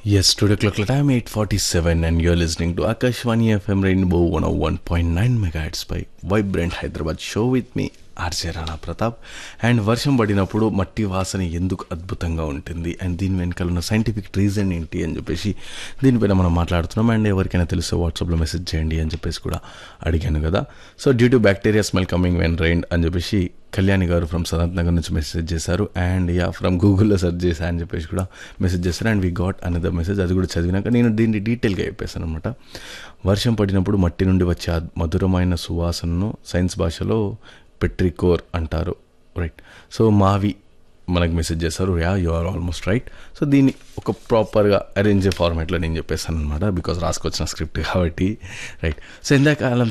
Yes, today clock time 8:47 and you're listening to Akashvani FM Rainbow 101.9 megahertz by Vibrant Hyderabad show with me RJ Rana Pratap. And వర్షం పడినప్పుడు మట్టి వాసన ఎందుకు అద్భుతంగా ఉంటుంది అండ్ దీని వెనకాల ఉన్న సైంటిఫిక్ రీజన్ ఏంటి అని చెప్పేసి దీనిపైన మనం మాట్లాడుతున్నాం. అండ్ ఎవరికైనా తెలిస్తే వాట్సాప్లో మెసేజ్ చేయండి అని చెప్పేసి కూడా అడిగాను కదా. So due to bacteria smell coming when rain అని చెప్పేసి కళ్యాణి గారు ఫ్రమ్ సనత్ నగర్ నుంచి మెసేజ్ చేశారు. అండ్ ఫ్రమ్ గూగుల్లో సెర్చ్ చేశా అని చెప్పేసి కూడా మెసేజ్ చేశారు. And we got another message, అది కూడా చదివినాక నేను దీన్ని డీటెయిల్గా చెప్పేశాను అనమాట. వర్షం పడినప్పుడు మట్టి నుండి వచ్చే మధురమైన సువాసనను సైన్స్ భాషలో పెట్రికోర్ అంటారు, రైట్? సో మావి మనకు మెసేజ్ చేస్తారు, you are almost right. So దీన్ని ఒక ప్రాపర్గా అరేంజ్ ఫార్మాట్లో నేను చెప్పేస్తాను అనమాట, బికాజ్ రాసుకొచ్చిన స్క్రిప్ట్ కాబట్టి, రైట్? సో ఎండాకాలం